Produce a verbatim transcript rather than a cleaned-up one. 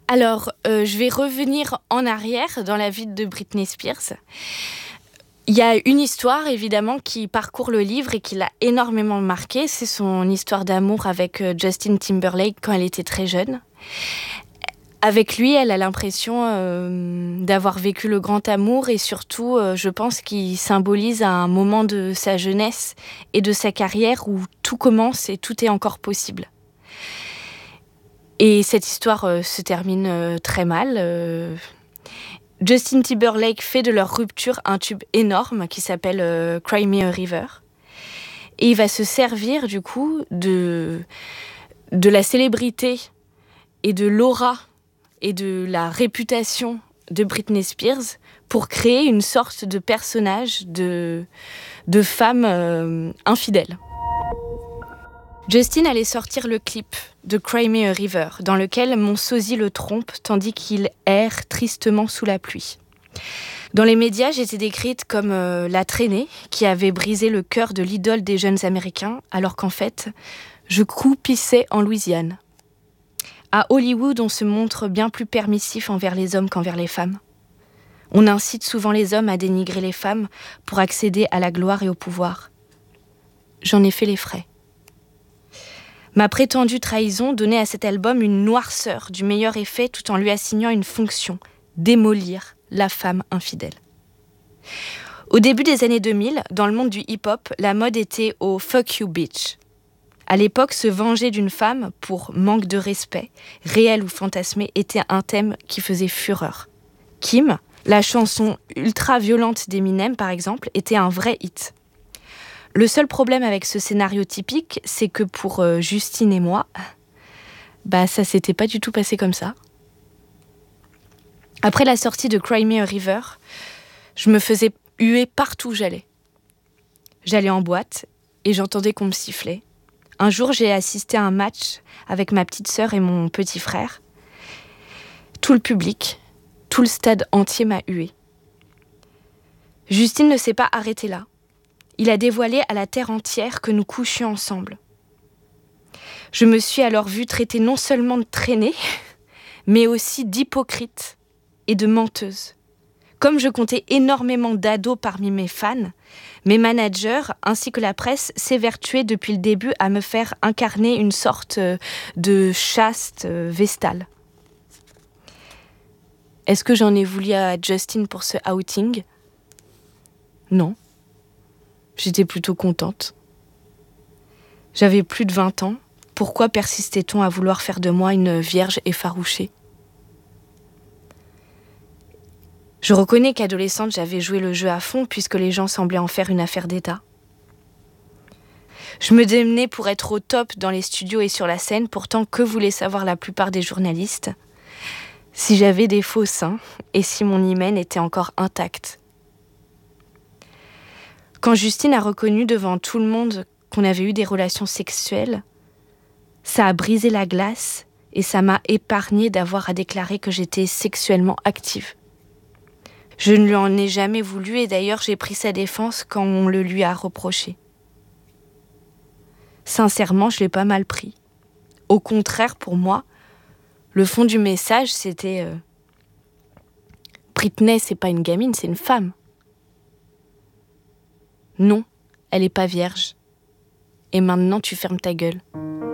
Alors, euh, je vais revenir en arrière dans la vie de Britney Spears. Il y a une histoire, évidemment, qui parcourt le livre et qui l'a énormément marquée. C'est son histoire d'amour avec Justin Timberlake quand elle était très jeune. Avec lui, elle a l'impression euh, d'avoir vécu le grand amour et surtout, euh, je pense qu'il symbolise un moment de sa jeunesse et de sa carrière où tout commence et tout est encore possible. Et cette histoire euh, se termine euh, très mal. Euh, Justin Timberlake fait de leur rupture un tube énorme qui s'appelle euh, Cry Me a River. Et il va se servir du coup de, de la célébrité et de l'aura et de la réputation de Britney Spears pour créer une sorte de personnage de, de femme euh, infidèle. Justin allait sortir le clip de Cry Me a River, dans lequel mon sosie le trompe tandis qu'il erre tristement sous la pluie. Dans les médias, j'étais décrite comme euh, la traînée qui avait brisé le cœur de l'idole des jeunes Américains, alors qu'en fait, je croupissais en Louisiane. À Hollywood, on se montre bien plus permissif envers les hommes qu'envers les femmes. On incite souvent les hommes à dénigrer les femmes pour accéder à la gloire et au pouvoir. J'en ai fait les frais. Ma prétendue trahison donnait à cet album une noirceur du meilleur effet tout en lui assignant une fonction, démolir la femme infidèle. Au début des années deux mille, dans le monde du hip-hop, la mode était au « fuck you bitch ». À l'époque, se venger d'une femme pour manque de respect, réel ou fantasmé, était un thème qui faisait fureur. Kim, la chanson ultra-violente d'Eminem par exemple, était un vrai hit. Le seul problème avec ce scénario typique, c'est que pour euh, Justine et moi, bah ça s'était pas du tout passé comme ça. Après la sortie de Cry Me a River, je me faisais huer partout où j'allais. J'allais en boîte et j'entendais qu'on me sifflait. Un jour, j'ai assisté à un match avec ma petite sœur et mon petit frère. Tout le public, tout le stade entier m'a huée. Justine ne s'est pas arrêtée là. Il a dévoilé à la terre entière que nous couchions ensemble. Je me suis alors vue traitée non seulement de traînée, mais aussi d'hypocrite et de menteuse. Comme je comptais énormément d'ados parmi mes fans, mes managers ainsi que la presse s'évertuaient depuis le début à me faire incarner une sorte de chaste vestale. Est-ce que j'en ai voulu à Justin pour ce outing ? Non. J'étais plutôt contente. J'avais plus de vingt ans. Pourquoi persistait-on à vouloir faire de moi une vierge effarouchée ? Je reconnais qu'adolescente, j'avais joué le jeu à fond puisque les gens semblaient en faire une affaire d'État. Je me démenais pour être au top dans les studios et sur la scène, pourtant que voulaient savoir la plupart des journalistes ? Si j'avais des faux seins et si mon hymen était encore intact. Quand Justine a reconnu devant tout le monde qu'on avait eu des relations sexuelles, ça a brisé la glace et ça m'a épargné d'avoir à déclarer que j'étais sexuellement active. Je ne lui en ai jamais voulu et d'ailleurs j'ai pris sa défense quand on le lui a reproché. Sincèrement, je l'ai pas mal pris. Au contraire, pour moi, le fond du message, c'était euh, Britney, c'est pas une gamine, c'est une femme. Non, elle est pas vierge. Et maintenant, tu fermes ta gueule.